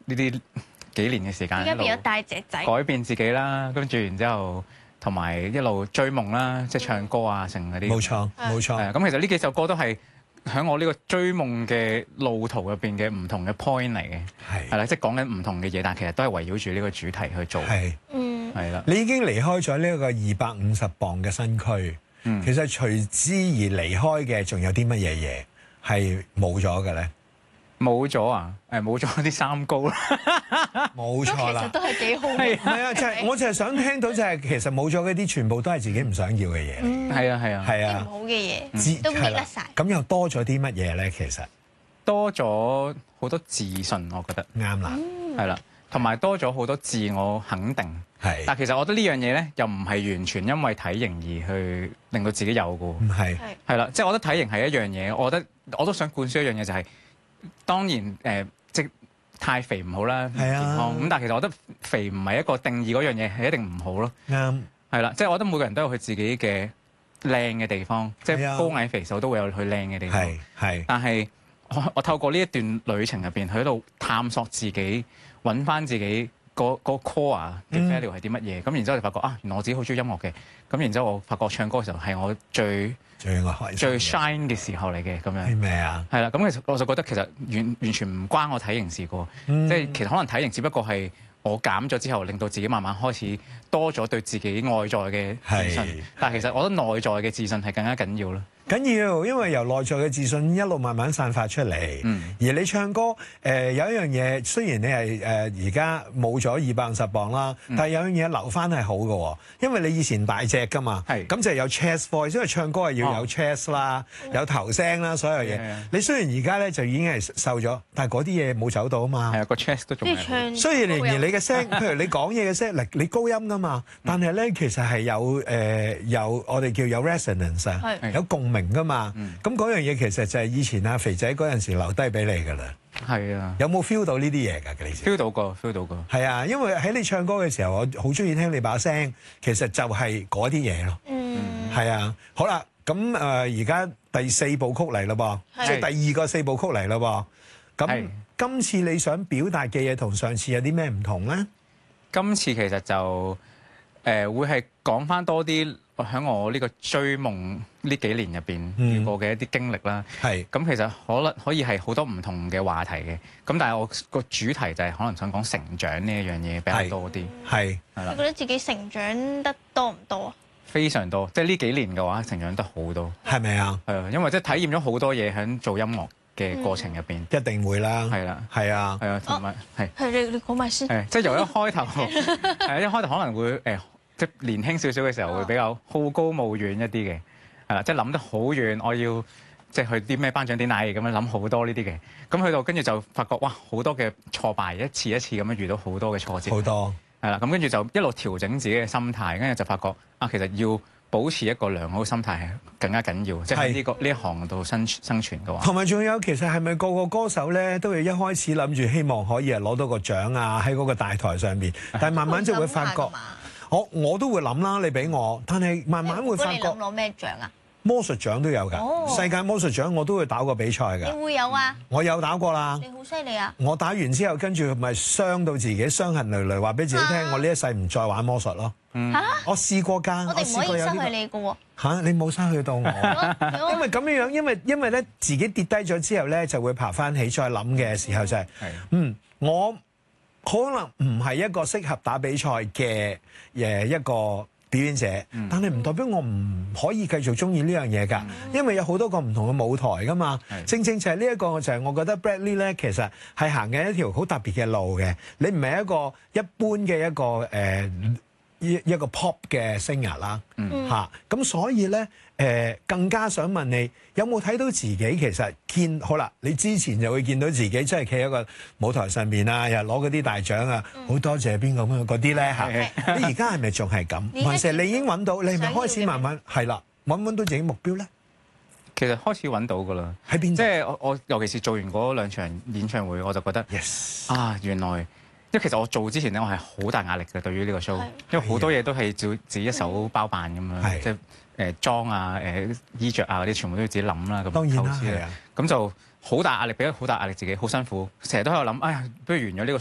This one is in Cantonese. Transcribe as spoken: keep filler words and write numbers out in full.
呢啲幾年嘅時間， 而家變咗大隻仔， 改變自己啦，跟住然之後同埋一路追夢啦，即係唱歌啊，成嗰啲。 冇錯，冇錯。 咁其實呢幾首歌都係喺我呢個追夢嘅路途入邊嘅唔同嘅 point 嚟嘅，係係啦，即係講緊唔同嘅嘢，但係其實都係圍繞住呢個主題去做。係， 嗯， 係啦。 你已經離開咗呢一個二百五十磅嘅身軀，嗯，其實隨之而離開嘅仲有啲乜嘢嘢係冇咗嘅咧？ 冇咗啊！誒，冇咗啲三高啦， 冇錯啦， 其實都係幾好。 係係啊，就係我就係想聽到就係其實冇咗嗰啲全部都係自己唔想要嘅嘢。 嗯， 係啊係啊， 係啊， 唔好嘅嘢都搣甩晒。 咁又多咗啲乜嘢咧？其實多咗好多自信，我覺得啱啦， 係啦，同埋多咗好多自我肯定。 係， 但其實我覺得呢樣嘢咧，又唔係完全因為體型而去令到自己有嘅。 唔係， 係啦，即係我覺得體型係一樣嘢，我覺得我都想灌輸一樣嘢就係。當然誒、呃，即太肥唔好啦，唔健康。咁但係其實我覺得肥唔係一個定義嗰樣嘢係一定唔好咯。啱，係啦，即係我覺得每個人都有佢自己嘅靚嘅地方，即係高矮肥瘦都會有佢靚嘅地方。係係。但係我我透過呢一段旅程入邊，喺度探索自己，揾翻自己個個 core 嘅 value 係啲乜嘢。咁、嗯、然之後就發覺啊，原來我自己好中意音樂嘅。咁然之後我發覺唱歌嘅時候係我最最最 shine 嘅時候嚟嘅，咁樣係咪啊？係啦，咁其實我就覺得其實完完全唔關我體型事過，嗯、即係其實可能體型只不過係我減咗之後，令到自己慢慢開始多咗對自己外在嘅自信。但係其實我覺得內在嘅自信係更加緊要咯。緊要，因為由內在嘅自信一路慢慢散發出嚟。嗯、而你唱歌誒、呃、有一樣嘢，雖然你係誒而家冇咗二百五十磅啦，嗯、但係有樣嘢留翻係好嘅，因為你以前大隻㗎嘛，咁就有 chest voice，因為唱歌係要有 chest 啦，哦、有頭聲啦，所有嘢。你雖然而家咧就已經係瘦咗，但係嗰啲嘢冇走到啊嘛。係啊，個 chest 都仲係。雖然連你嘅聲，譬如你講嘢嘅聲，嗱你高音㗎嘛，但係咧其實係有誒、呃、有我哋叫有 resonance 啊，有共鳴。噶嘛，咁嗰樣嘢其實就係以前阿肥仔嗰陣時留低俾你噶啦。係啊，有冇 feel 到呢啲嘢㗎？你 feel 到過 feel 到過。係啊，因為喺你唱歌嘅時候，我好中意聽你把聲，其實就係嗰啲嘢咯。嗯，係啊。好啦，咁誒而家第四部曲嚟啦噃，即係第二個四部曲嚟啦噃。咁今次你想表達嘅嘢同上次有啲咩唔同咧？今次其實就誒、呃、會係講翻多啲。喺我呢個追夢呢幾年入邊遇過嘅一啲經歷啦，係咁、嗯、其實可能可以係好多唔同嘅話題嘅，咁但係我個主題就係可能想講成長呢一樣嘢比較多啲，係係啦。你覺得自己成長得多唔多啊？非常多，即係呢幾年嘅話成長得好多，係咪啊？係啊，因為即係體驗咗好多嘢喺做音樂嘅過程入邊，一定會啦，係啦，係啊，係啊，同埋係係你你講埋先，係即係由一開頭係一開頭可能會誒。欸即年輕少少嘅時候會比較好高騖遠一啲嘅，係啦，即係諗得好遠，我要即係去啲咩頒獎典禮咁樣諗好多呢啲嘅，咁去到跟住就發覺哇好多嘅挫敗，一次一次咁樣遇到好多嘅挫折，好多係啦，咁跟住就一路調整自己嘅心態，跟住就發覺啊其實要保持一個良好嘅心態係更加緊要，即係喺呢個呢一行度生生存嘅話。同埋仲有其實係咪個個歌手咧都係一開始諗住希望可以係攞到個獎啊喺嗰個大台上邊，但係慢慢就會發覺。我我都會諗啦，你俾我，但係慢慢會發覺。你諗攞咩獎啊？魔術獎都有㗎，哦、世界魔術獎我都會打過比賽㗎。你會有啊？我有打過啦。你好犀利啊！我打完之後，跟住咪傷到自己，傷痕累累，話俾自己聽，啊、我呢一世唔再玩魔術咯。嚇、嗯！我試過㗎，我哋唔可以失去你㗎喎。嚇！你冇失去到我，因為咁樣樣，因為因為咧自己跌低咗之後咧，就會爬翻起，再諗嘅時候就係、是，嗯，我。可能唔係一個適合打比賽嘅誒一個表演者，嗯、但係唔代表我唔可以繼續中意呢樣嘢㗎，嗯、因為有好多個唔同嘅舞台㗎嘛。是正正就係呢一個就係我覺得 Bradley 咧，其實係行緊一條好特別嘅路嘅。你唔係一個一般嘅一個誒。呃一一個 pop 嘅 singer 啦，嚇咁所以咧誒、呃、更加想問你有冇睇到自己其實見好啦，你之前就會見到自己真係企喺個舞台上邊啊，又攞嗰啲大獎啊，好、嗯、多謝邊個咁嗰啲咧嚇。你而家係咪仲係咁？還是你已經揾到？你係咪開始慢慢係啦？揾唔揾到自己目標咧？其實開始揾到㗎啦，喺邊？即係我我尤其是做完嗰兩場演唱會，我就覺得 yes 啊，原來。因為其實我做之前咧，我係好大壓力嘅對於呢個 show，是因為好多嘢都係照自己一手包辦咁樣，是即係誒妝啊、誒、呃、衣着啊嗰啲，全部都要自己諗啦。咁當然啦，係啊，咁就好大壓力，俾咗好大壓力自己，好辛苦，成日都喺度諗，哎呀，不如完咗呢個